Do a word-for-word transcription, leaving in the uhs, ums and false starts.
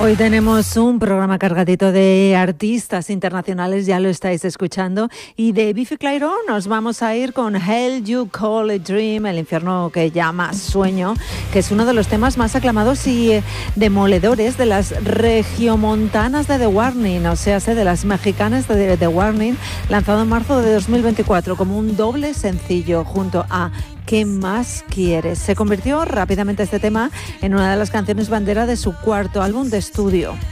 Hoy tenemos un programa cargadito de artistas internacionales, ya lo estáis escuchando, y de Biffy Clyro nos vamos a ir con Hell You Call It Dream, el infierno que llama sueño, que es uno de los temas más aclamados y demoledores de las regiomontanas de The Warning, o sea, de las mexicanas de The Warning, lanzado en marzo de dos mil veinticuatro como un doble sencillo junto a ¿Qué más quieres? Se convirtió rápidamente este tema en una de las canciones bandera de su cuarto álbum de estudio.